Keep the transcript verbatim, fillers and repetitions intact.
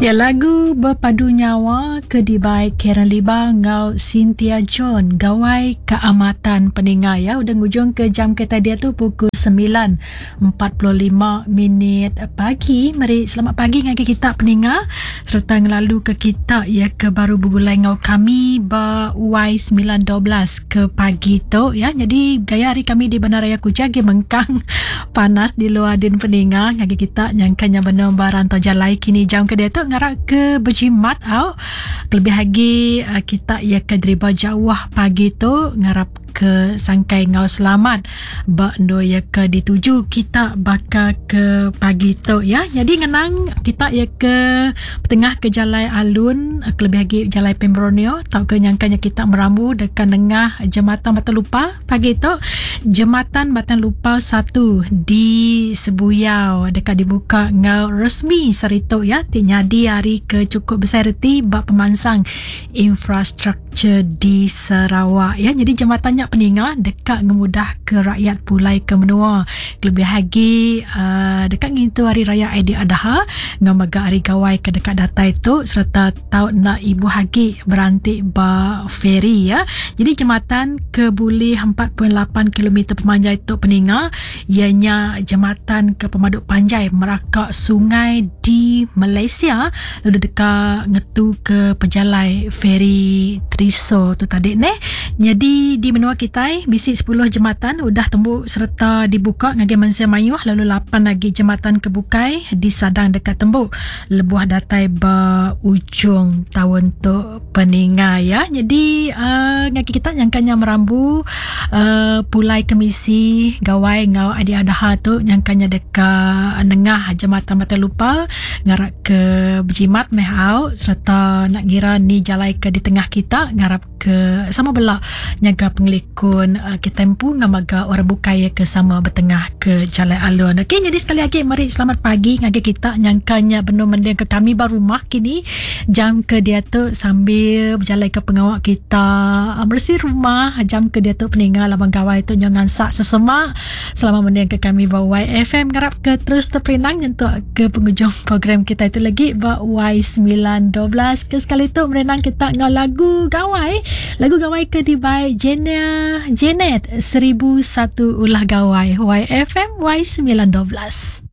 Ya, lagu berpadu nyawa Kedibai Karen Liba ngau Cynthia John gawai keamatan pendengar ya. Udah ngujung ke jam kita dia tu pukul sembilan empat puluh lima minit pagi. Mari selamat pagi ngagi kita pendengar serta ngelalu ke kita ya ke baru bergulai ngau kami ba Y sembilan dua belas ke pagi tu ya. Jadi gaya hari kami di Bandaraya Kujang mengkang panas di luar din pendengar ngagi kita nyangkanya benar barang jalai kini jam ke dia tu ngarak ke berjimat au lebih lagi uh, kita ia ke deriba jauh pagi tu ngarap ke sangkai ngau selamat bak ndo ya ke dituju kita bakal ke pagi tu ya. Jadi ngenang kita ia ke tengah ke Jalai Alun lebih lagi Jalai Pembromio tau ke nyangkanya kita meramu dekat tengah Jembatan Batan Lupa pagi tu Jembatan Batan Lupa satu di Sebuyau dekat dibuka ngau resmi sarito ya tinyadi hari ke cukup besar reti bak pemansang infrastruktur di Sarawak ya. Jadi jembatannya peninga dekat ngemudah ke rakyat pulai ke menua lebih lagi uh, dekat ngintu hari raya Aidiladha ngamaga hari gawai ke dekat data itu serta tahun nak ibu hagi berantik ba feri ya. Jadi jembatan ke buli empat puluh lapan kilometer pemanjai itu peninga ianya jembatan ke pemaduk panjai merakak sungai di Malaysia lalu dekat ngetu ke pejalai feri Triso tu tadi ne. Jadi di menua kita bisi sepuluh jembatan udah tembuk serta dibuka ngagi Mansir Mayuh lalu lapan lagi jembatan kebukai di Sadang dekat tembuk lebuh datai ba ujung tahun tu peninga ya. Jadi uh, ngagi kita nyangkanya merambu uh, pulai kemisi gawai ngau Aidiladha tu nyangkanya dekat nengah jembatan Batan Lupa ngarak ke berjimat mehau serta nak gira ni jalai ke di tengah kita ngarap ke sama belak nyaga pengelikun uh, kita tempu ngamaga orang bukai ke sama bertengah ke Jalai Alun. Okey, jadi sekali lagi mari selamat pagi ngagi kita nyangkanya benar mendiang ke kami baru rumah kini jam ke dia tu sambil berjalan ke pengawak kita uh, bersih rumah jam ke dia tu peninggal labang gawai tu jangan sak sesemak selama mendiang ke kami bawa Y F M ngarap ke terus terperinang untuk ke penghujung program kita itu lagi ba Y sembilan dua belas ke sekali tu merenang kita ngau lagu gawai lagu gawai ke di by Jenia Janet seribu satu ulah gawai Y F M Y sembilan dua belas.